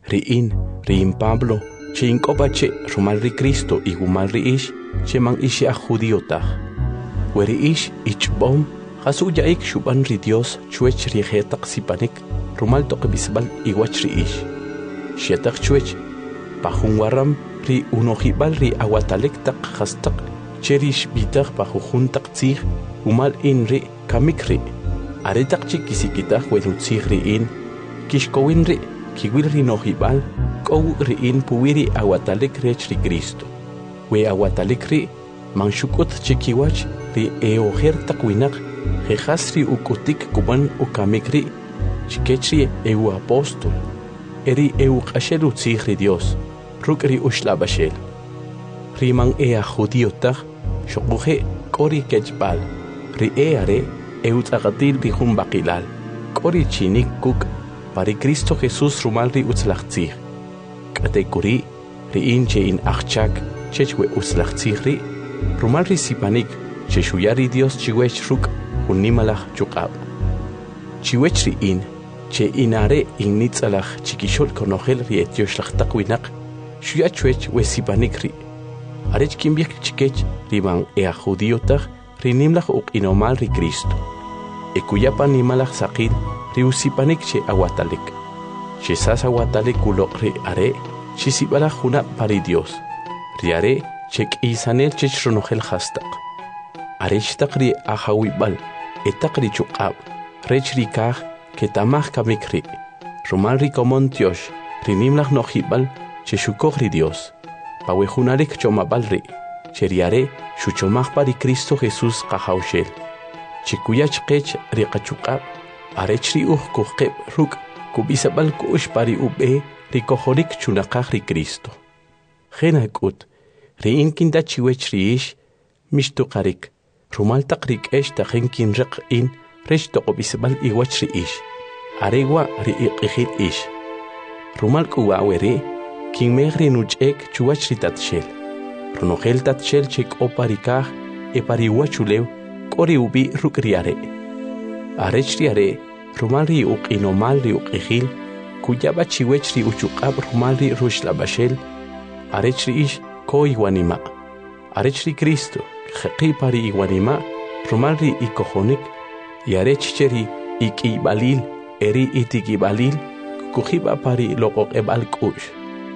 riin Pablo, che inkopache rumal ri Cristo y gumal ri ish, che man ishi a judiotah. Weri ish ichbom, hasu yaik shuban ri Dios chuech ri jetak sipanik, rumal toque bisbal iwach ri ish. Shetak chuech, pajun waram ri unojibal ri awatalek tak hastak, cherish bitak pajujuntak tzig, umal in ri kamik ri. Aretak chikisikitah welutzig ri in, kishkowin ri, kiwil ri nojibal, kow ri in puwiri awatalek rech ri Cristo. We awatalek ri, manshukut chikiwach ri eojer takwinak, jejas ri ukutik kuban ukamik ri, chikech ri eu apostol, eri eu qashel utzig ri Dios, ruk ri ushlabashel. Ri man ea judiotah, shokuje kori kechbal, ri eare, Eutzagatil ri jun bakilal, kori chinik kuk, pari Cristo Jesús rumal ri utzlachtzig. Katekuri, ri in che in achchak, chechwe utzlachtzig ri, rumal ri sipanik, che shuyari Dios chiwech ruk, unimalach chukab. Chiwech ri in, che inare in nitzalach chikishol konogel ri etioslach takwinak, shuyachwech we sipanik ri. Arech kimbik chikech ri man ea judiotach, rinimlach uk inomal ri Cristo. Ekuyapan nimalach sakil ri usipanik che awatalik. Che sas awatalik ulok ri are, che sibalach juna pari Dios. Ri are che k'isanel che chronogel hastak. Are chtak ri ahawibal, etak ri chukab, rech ri kaj, ke tamach kamik ri. Rumal ri komontiosh, rinimlach nojibal, che shukog ri Dios. Pawejunalik chomabal ri. Cheriare, shuchomach pari Cristo Jesús kahaushel. Chikuyach kech riqachukab, arech ri kuqeb ruk, kubisabal kush pari ube, rikohorik chunakach ri Cristo. Genakut, ri inkinda chiwech ri ish, mishtukarik, rumaltak rik esh ta genkin riq in, rech toqobisabal iwach ri ish. Aregwa ri iqihit ish. Rumal kuwawere, kinmeg ri nuchek chuwach ri tatshel. Runogel tatshel chek oparikah, epariwachulew, kori ubi rukriare. Arech riare, rumal ri inomal ri iqihil, kuyaba chiwech ri uchukab rumal ri rushlabashel, arech ri ish ko iwanima. Arech ri Cristo, jeqi pari iwanima, rumal ri ikohonik, y arech cheri ikibalil, eri itikibalil, kujiba pari loqok ebal kush.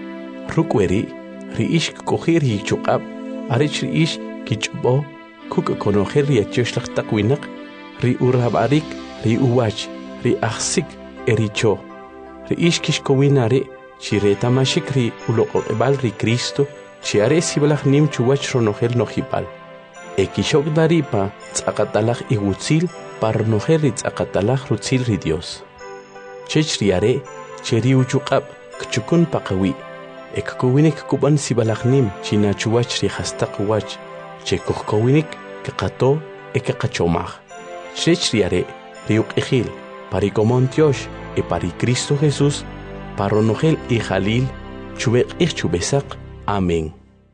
Rukweri, ri ish kohir hi chukab, arech ri ish kichbo, kuk konojer ri etioslach takwinak, ri urabarik, ri uwach, ri achsik, ericho. Ri ish kishkowinare, chi retamashik ri uloqebal ri Cristo, chi are sibalach nim chuwach ronogel nojibal. Ekishok daripa, tzakatalach igutzil, par nojer ri tzakatalach rutzil ri Dios. Chech ri are, cheri uchukab, kchukun pakawi. Ekkuwinik kuban sibalachnim chinachuwach ri hastak wach, che kuhkowinik kekato ekekachomach. Chech riare ri uqihil, pari komontiosh e pari Cristo Jesús, paronogel y jalil, chubek ich chubesak. Amén.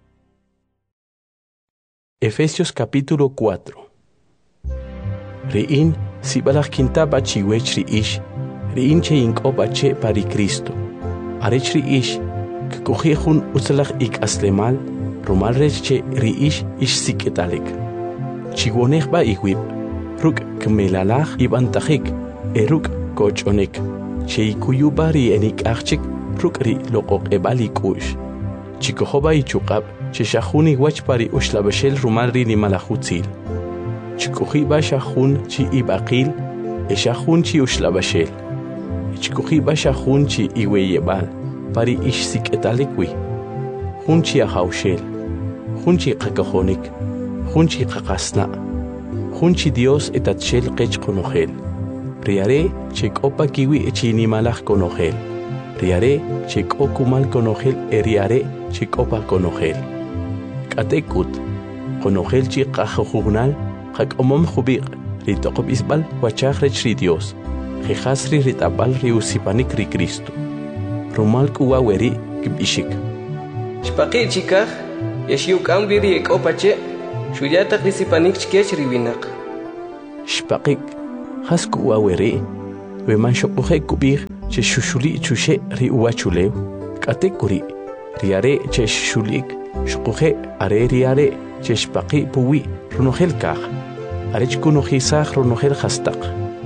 Efesios capítulo 4. Riin sibalach kintaba chiwech ri ish, riin che inkobache pari Cristo. Arech ri ish, kukujihun utzalach ik aslemal, rumal reche ri ish siketalik. Chigonech ba iwib, ruk kmelalach ibantajik, eruk kochonek. Che ikuyuba ri enik achik, ruk ri loqok ebalik ush. Chikohoba ichukab, che shahuni wach pari ushlabashel rumal ri nimalahutzil. Chikujiba shahun chi ibakil, e shahun chi ushlabashel. Chikujiba shahun chi iweyebal. Pari ish siketalikwi, hunchi ahaushel, hunchi kakahonik, hunchi kakasna, hunchi Dios etatshel kech konogel. Riare chek opa kiwi echini malach konogel. Riare chek okumal konogel eriare chek opa konogel. Katekut, konogel chi kajojugnal, kak omom jubik, ritokob isbal wachach rech ri Dios, jejasri ritabal ri usipanik ri Cristo. Rumal kuwaweri kibishik. Shpaqi chikaj, yeshiuk ambiri ekopache, Shuyataq risipanik chkech riwinaq. Shpaqik hasku wawere we man shoqoje kubir che shushuli chushe ri uwachulew katekuri riare che shulik shoqoje are riare che shpaqi puwi runogel kah are chkunoji sah runogel hastaq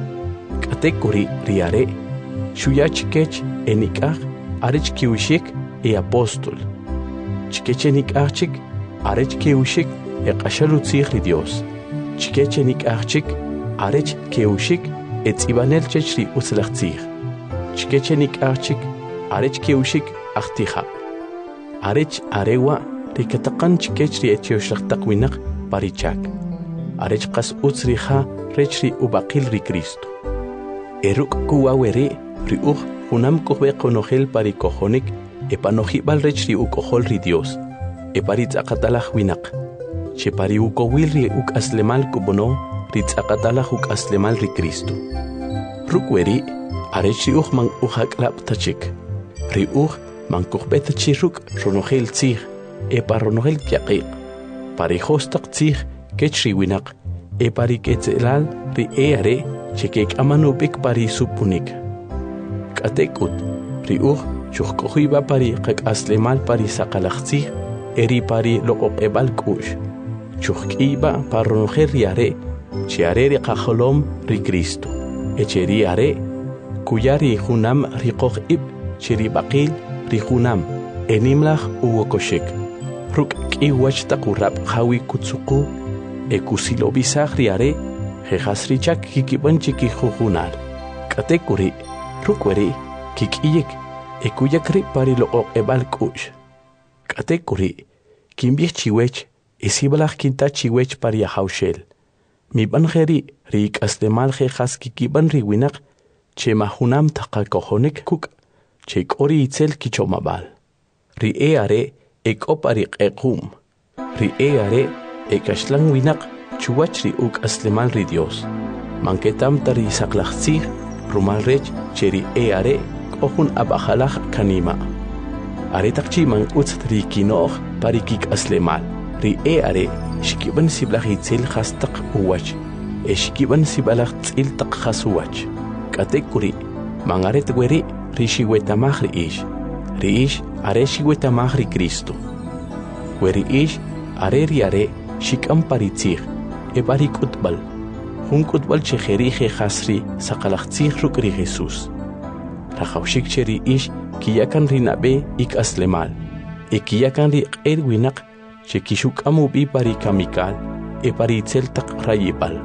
katekuri riare shuyachkech enikah are chkiwishik e apóstol chkech enikachik are chkiwishik e qashalutzig ri Dios chkech enikachik arech keushik etzibanel chechri utzlachtzig chkechenik archik arech keushik achtija arech arewa rikataqan chkechri etioshrachtaqwinaq parichak arech qas utzriha rechri ubaqil ri Cristo eruk kuwawere ri unam kohbe qonogel parikojonik epanojibal rechri ukojol ri Dios eparitaqatalaj winaq chepari ukowil ri ukaslemal kubono ritzaqatalaj ukaslemal ri Cristo rukweri arech ri man ujaklap tachik ri man kohbet chiruk ronogel tzig eparonogel kyaqiq parijostaq tzig kechri winaq epariketzelal ri eare chekek amanupik pari supunik katekut ri chujkojiba pari qakaslemal pari saqalaqtzig eri pari loqoqebal kush chujkiba paronogel riare chiareri qajolom ri Cristo echeri are kuyari junam riqoj ib chiri baqil ri junam enimlaj uwokoshek ruk kiwach taqurab hawi kutsuqu ekusilobisaj riare jejasrichak kikibanchiki jujunal katekuri rukweri kikiyek ekuyakri pari loqoqebal kush katekuri kimbij chiwech isibalaj kinta chiwech pari haushel mi banjeri rik aslemal jejas kikiban riwinaq che mahunam taqakojonik kuk che kori itzel kichomabal ri eare ekopari qequm ri eare ekashlan winaq chuwach ri uk aslemal ri Dios manketam tari saqlaqtzig rumal rech che ri eare qojun abajalaj kanima aretaqchi man utz ri kinoj pari kik aslemal ri eare shikiban siblaj itzel hastaq uwach eshikiban sibalaj tzil taq hasuwach katekuri mangaret weri ri shiwetamaj ri ish are shiwetamaj ri Cristo weri ish are ri are shikam paritzig epari kutbal jun kutbal chejeri jejasri saqalaqtzig ruk ri Jesús rajawshik cheri ish kiyakan ri nabe ik aslemal kiyakan ri q'erwinaq chekishuk amubi pari kamikal pari itzel taq rayibal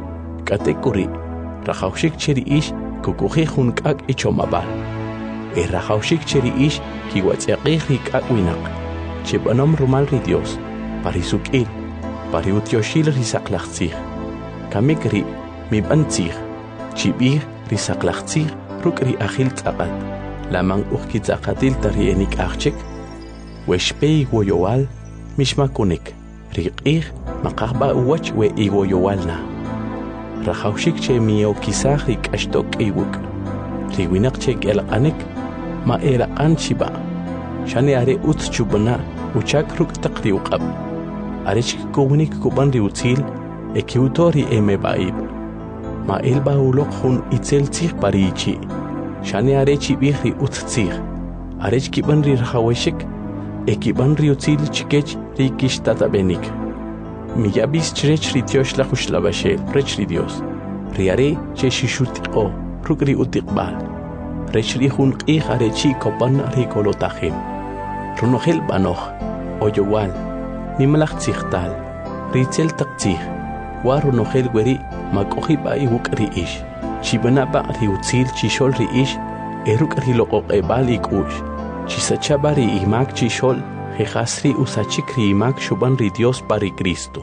katekuri rajawshik cheri ish kukuji jun k'ak ichomabal rajawshik cheri ish kiwatz'yaqij ri k'ak winaq chepanom rumal ri Dios pari suk'il pari utyoshil ri saqlaqtzig kamik ri mib'antzig chib'ij ri saqlaqtzig ruk' ri ajil tz'aqat lamang ujkitz'aqatil tari enik'ajchik wexpey woyowal mishmakunik riq'ij maqajba uwach we iwoyowalna rajawshik che miyokisaj ri k'axtok k'iwuk ri winaq che k'elaq'anik ma eraq'an chiba xane are utz chubana uchak ruk' taq ri uq'ab are chkikownik kuban ri utzil ekiwto ri emeba'ib ma elba uloq jun itzel tzig pari ichi xane are chib'ij ri utz tzig are chkiban ri rajawexik ekiban ri utzil chkech ri kixtatabenik miyabis chrech ri tioxlaj uxlabashel rech ri Dios ri are che xixutiqo ruk' ri utiqbal rech ri jun q'ij are chi kopan ri kolotajim runojel b'anoj oyowal nimlaj tzijtal ri tzel taq tzig wa runojel weri mak'ojib'a iwuk' ri ix chib'anab'a ri utzil chixol ri ix ruk' ri loqoq'eb'al ik'u'x chisachaba ri imak chixol jejasri usachik ri imak xuban ri Dios pari Cristo.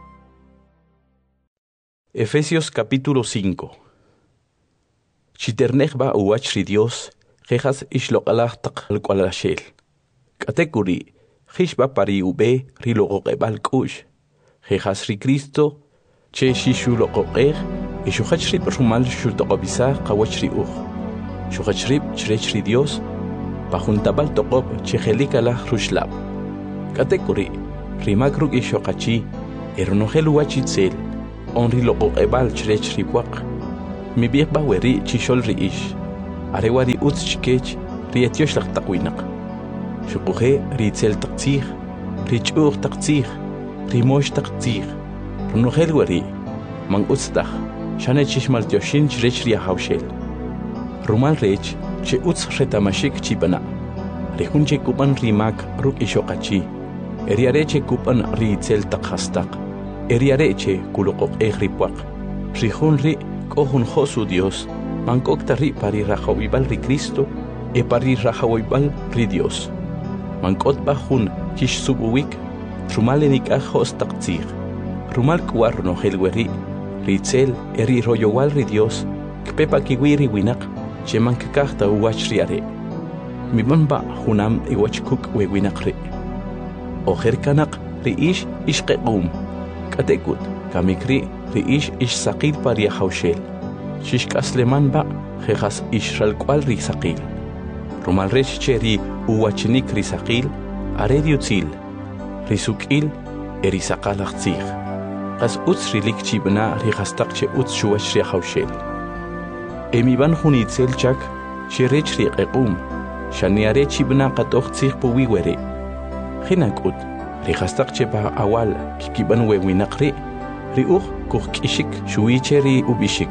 Efesios capítulo 5. Chiternejba uwach ri Dios jejas ixloqalaj taq alq'alashel katekuri jixba pari ube ri loqoq'eb'al k'u'x jejas ri Cristo che xixuloqoq'ej ixuqach rib rumal xultoqobisaj qawach ri uj xuqach rib chrech ri Dios pajuntabal toqob chejelik alaj ruxlab katekuri rimak ruk' ixoqachi Eronogel uachitzel, onri loqoqebal chrech ripuaq. Mi biekba weri chishol riish. Arewari utz chikech, rietiosh laqtaquinaq. Shuquhe ritzel taqtzih, richuq taqtzih, rimosh taqtzih. Ronogel weri, man utztaq, shane chishmal tioshin chrech riahaushel. Rumal rech, che utz retamashik chibana. Rihunche kupan rimak ruk ishoqachi. Eriareche kupan ritzel taqhastaq. Eriareche kuloqoq ripuaq. Rihun ri kohun josu Dios. Mankokta ri pari rajaوibal ri Cristo. E pari rajaوibal ri Dios. Mankot bajun kish subuwik. Rumal enikaj jos taqtzig. Rumal kuar no helweri. Ritzel eri royowal ri Dios. Kpepa kiwiri winak. Che mankakajta uwach riare. Mibanba hunam iwachkuk wewinakri. Ojer kanak riish ishqequm. Katekut kamikri riish ishsaqil paria haushel. Shishkasleman ba jejas ishralkwal risaqil. Rumal rech cheri uwachinik risaqil. Arediutzil. Risukil erisaqalaqtzig. Qas utz rilik chibna rihastaqche utz shuwach ria haushel. Emiban hunitzel chak shirech riqequm. Shaniare chibna qatoqtzig puwiwere. Hinakut, rihastaqche pa awal kikiban wewinaqri, riuq kuqkishik shuicheri ubishik.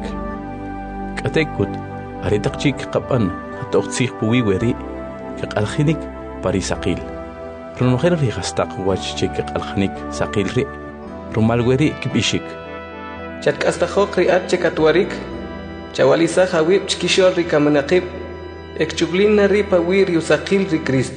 Katekut, aritaqchik qapan qatoqtzig puwiweri, kiqaljinik parisaqil. Runogel rihastaq wach che kiqaljinik saqilri, rumalweri kibishik. Chatk'astajok ri'at chekatwarik, chawalisaj awib chkishol rikamanaqib, ekchublina ripa wir yusaqil ri Cristo.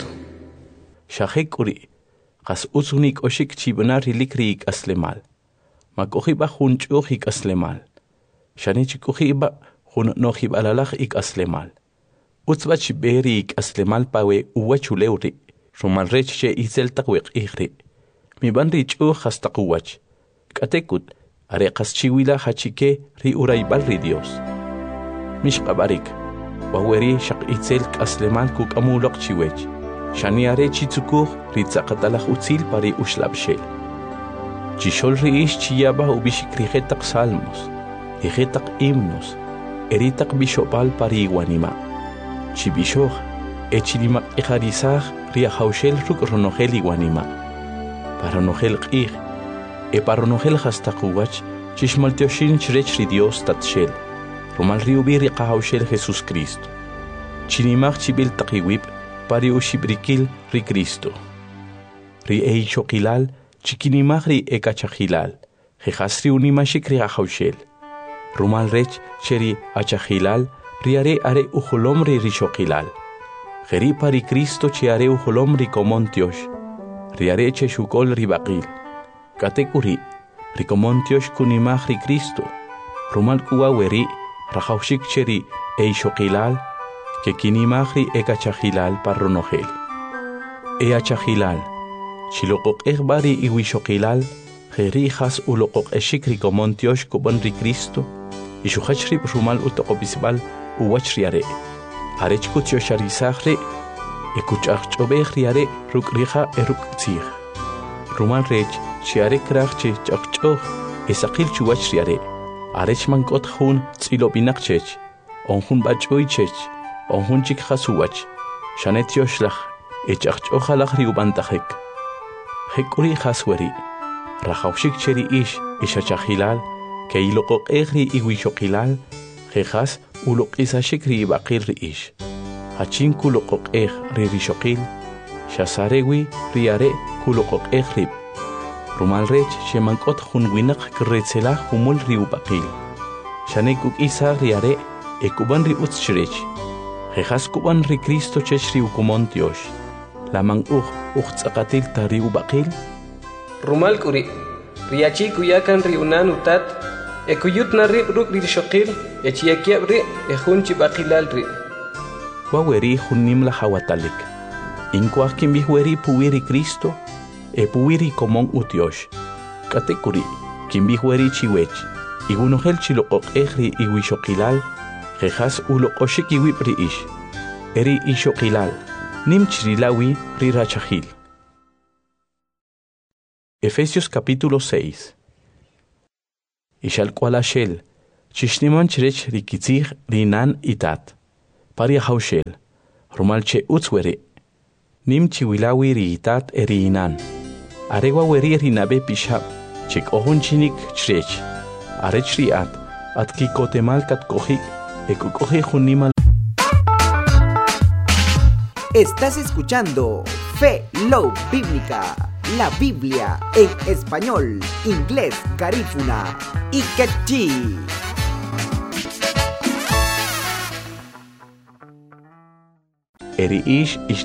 Shahekuri, qas uzunik oshik chibna rilikri aslemal. Makohiba hun chuhik aslemal. Shanichikuhiba hun nohib alalaj ik aslemal. Utzbach beri ik aslemal pawe uwachuleuri. Rumalrech che izel taqwiq ihri. Mi banri chuh hastaquwach. Katekut, areqas chiwila hachike ri uraibal ri Dios. Mishqabarik. Waweri shaq itzel aslemal kuk amulok chiwech. Shaniare chitsukuh ritzaqatalaj utzil pari ushlabshel. Chishol riish chiyaba ubishikrijetaq salmos. Ejetaq himnos. Eritaq bishopal pari iwanima. Chibishoj echilimaq ijarizaj riahaushel ruk ronogel iwanima. Paronogel q'ij. Paronogel hastaquwach chishmaltioshin chrech ri Dios tatshel. Rumal riubi riqahaushel Jesús Cristo. Chinimaq chibil taqiwib pari ushibrikil ri Cristo. Ri eichokilal chikinimaj ri ekachajilal. Jejas ri unimashik ri ahaushel. Rumal rech cheri achajilal riare are ujolom ri rishokilal. Jeri pari Cristo chiare ujolom ri komontiosh. Riare cheshukol ri baqil. Katekuri ri komontiosh kunimaj ri Cristo. Rumal kuaweri rajaushik cheri eichokilal. Que kinimajri ekachajilal parronogel. Eachajilal. Chiloqoq egbari iwishokilal. Jerijas uloqoq eshikri komontiosh kuban ri Cristo. Ishuhachri rumal utoqobisbal uwachriare. Arechkutiocharizajre. Ekuchachobejriare rukrija eruktzig. Rumal rech chiare krachche chachchoj. Esaqil chuwachriare. Arechmankot hun tzilobinakchech. Onjun bachoichech. Onjunchik hasuwach, shanet yoshlach, echachchojalach riubantajek. Hekuri hasweri, rajaushik cheri ish, ishachajilal, que iloqoq egri iwishokilal, jejas uloqisashik riibaqil ri ish. Hachin kuloqoq eg ririshokil, shasarewi riare kuloqoq egrib. Rumalrech shemankot junwinak kretzelach humul riubaqil. Shanekuk isa riare, ekuban ri utzchrech. Jejas kuban ri Cristo cheshri ukumontiosh. Lamang tzaqatil tari ubaqil. Rumal kuri, riachi kuyakan riunan utat, ekuyut na ri ruk rishokil, echiakiab ri, ejunchi baqilal ri. Waweri junim la hawatalik. Inkwah kimbihweri puwiri Cristo, puwiri komon utiosh. Katekuri, kimbihweri chiwech, igunohel chiloqoq egri iwishokilal, Jejas uloqoshik iwib ri ish. Eri ishokilal. Nim chrilawi ri rachajil. Efesios capítulo 6. Ishal kwala shel. Chishniman chirech rikitzig rinan itat. Paria haushel. Rumalche utzwere. Nim chiwilawi riitat eriinan. Aregwa weri rinabe pishab. Chik ohun chinik chirech. Arech riat. At kikotemal kat kohik. Ekokoje junimal. Estás escuchando Fe Love Bíblica, la Biblia en español, inglés, garífuna y quechí. Eri ish